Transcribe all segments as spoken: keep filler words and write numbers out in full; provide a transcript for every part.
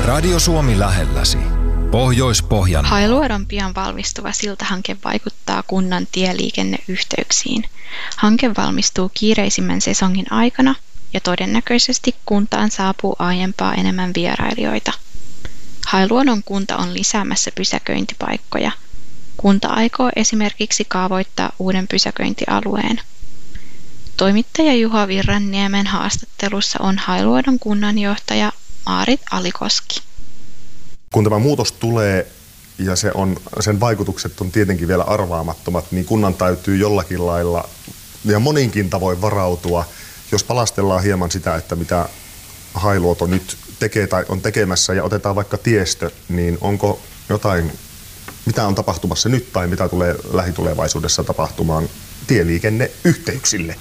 Radio Suomi lähelläsi. Pohjois-Pohjanmaa. Hailuodon pian valmistuva siltahanke vaikuttaa kunnan tieliikenneyhteyksiin. Hanke valmistuu kiireisimmän sesongin aikana ja todennäköisesti kuntaan saapuu aiempaa enemmän vierailijoita. Hailuodon kunta on lisäämässä pysäköintipaikkoja. Kunta aikoo esimerkiksi kaavoittaa uuden pysäköintialueen. Toimittaja Juha Virranniemen haastattelussa on Hailuodon kunnanjohtaja Maarit Alikoski. Kun tämä muutos tulee ja se on, sen vaikutukset on tietenkin vielä arvaamattomat, niin kunnan täytyy jollakin lailla ja moninkin tavoin varautua. Jos palastellaan hieman sitä, että mitä Hailuoto nyt tekee tai on tekemässä ja otetaan vaikka tiestö, niin onko jotain, mitä on tapahtumassa nyt tai mitä tulee lähitulevaisuudessa tapahtumaan tieliikenneyhteyksille?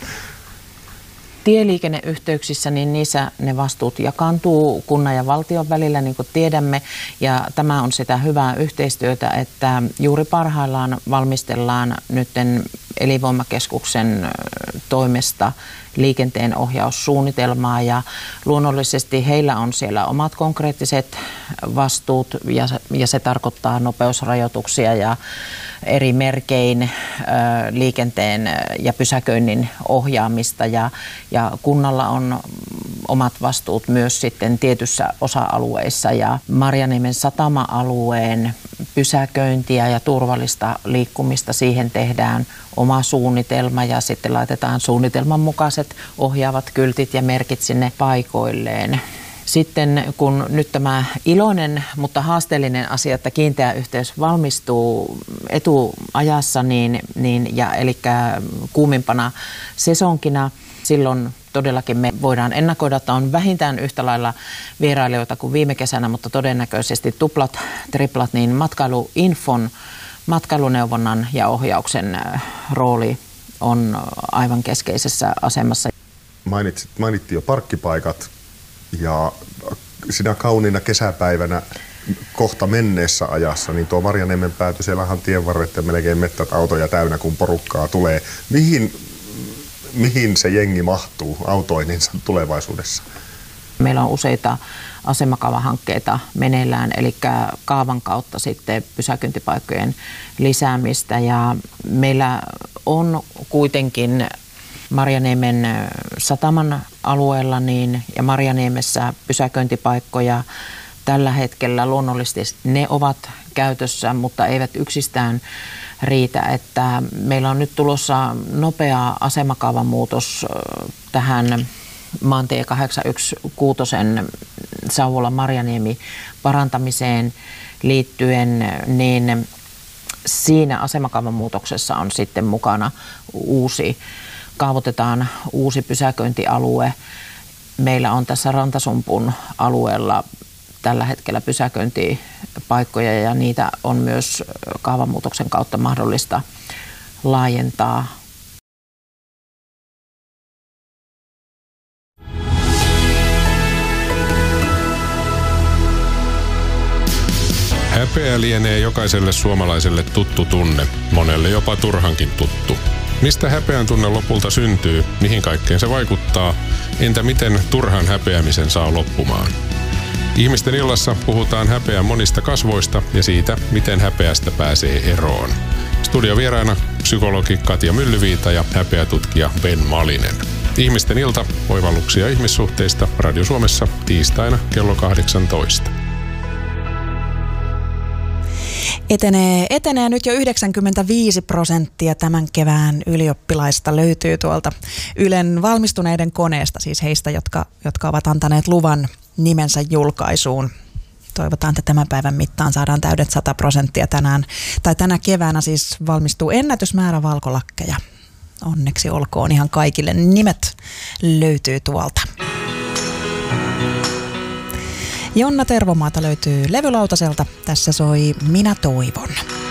Tieliikenneyhteyksissä, niin niissä ne vastuut jakaantuu kunnan ja valtion välillä, niin kuin tiedämme, ja tämä on sitä hyvää yhteistyötä, että juuri parhaillaan valmistellaan nytten elinvoimakeskuksen toimesta liikenteen ohjaussuunnitelmaa, ja luonnollisesti heillä on siellä omat konkreettiset vastuut, ja, ja se tarkoittaa nopeusrajoituksia ja eri merkein ö, liikenteen ja pysäköinnin ohjaamista, ja, ja kunnalla on omat vastuut myös sitten tietyssä osa-alueissa, ja Marjaniemen satama-alueen pysäköintiä ja turvallista liikkumista, siihen tehdään oma suunnitelma ja sitten laitetaan suunnitelman mukaiset ohjaavat kyltit ja merkit sinne paikoilleen. Sitten kun nyt tämä iloinen, mutta haasteellinen asia, että kiinteä yhteys valmistuu etuajassa, niin, niin, ja eli kuumimpana sesonkina, silloin todellakin me voidaan ennakoida, että on vähintään yhtä lailla vierailijoita kuin viime kesänä, mutta todennäköisesti tuplat, triplat, niin matkailuinfon, matkailuneuvonnan ja ohjauksen rooli on aivan keskeisessä asemassa. Mainitsit, mainittiin jo parkkipaikat. Ja sinä kauniina kesäpäivänä kohta menneessä ajassa, niin tuo Marjaniemen pääty, siellähän tienvarret ja melkein mettät autoja täynnä, kun porukkaa tulee. Mihin, mihin se jengi mahtuu autoininsa tulevaisuudessa? Meillä on useita asemakaavahankkeita meneillään, eli kaavan kautta sitten pysäköintipaikkojen lisäämistä, ja meillä on kuitenkin Marjaniemen sataman alueella niin, ja Marjaniemessä pysäköintipaikkoja tällä hetkellä luonnollisesti ne ovat käytössä, mutta eivät yksistään riitä, että meillä on nyt tulossa nopea asemakaavan muutos tähän maantie kahdeksansataayksitoista Sauvola Marjaniemi parantamiseen liittyen, niin siinä asemakaavan muutoksessa on sitten mukana uusi Kaavoitetaan uusi pysäköintialue. Meillä on tässä Rantasumpun alueella tällä hetkellä pysäköintipaikkoja, ja niitä on myös kaavamuutoksen kautta mahdollista laajentaa. Häpeä lienee jokaiselle suomalaiselle tuttu tunne, monelle jopa turhankin tuttu. Mistä häpeän tunne lopulta syntyy, mihin kaikkeen se vaikuttaa, entä miten turhan häpeämisen saa loppumaan? Ihmisten illassa puhutaan häpeän monista kasvoista ja siitä, miten häpeästä pääsee eroon. Studiovieraina psykologi Katja Myllyviita ja häpeätutkija Ben Malinen. Ihmisten ilta, oivalluksia ihmissuhteista Radio Suomessa tiistaina kello kahdeksantoista. Etenee, etenee nyt jo yhdeksänkymmentäviisi prosenttia tämän kevään ylioppilaista löytyy tuolta Ylen valmistuneiden koneesta, siis heistä, jotka, jotka ovat antaneet luvan nimensä julkaisuun. Toivotaan, että tämän päivän mittaan saadaan täydet sata prosenttia tänään, tai tänä keväänä siis valmistuu ennätysmäärä valkolakkeja. Onneksi olkoon ihan kaikille. Nimet löytyy tuolta. Jonna Tervomaata löytyy levylautaselta. Tässä soi Minä toivon.